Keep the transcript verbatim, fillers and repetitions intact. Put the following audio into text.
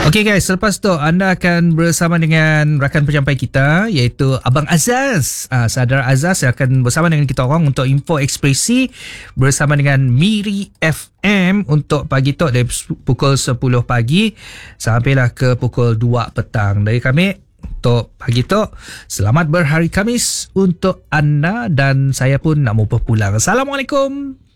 Okey guys, selepas tu anda akan bersama dengan rakan penyampai kita iaitu Abang Azaz. Ah, Saudara Azaz yang akan bersama dengan kita orang untuk Info Ekspresi bersama dengan Miri F M untuk pagi tu dari pukul sepuluh pagi sampailah ke pukul dua petang. Dari kami untuk pagi tu, selamat berhari Khamis untuk anda dan saya pun nak mau berpulang. Assalamualaikum.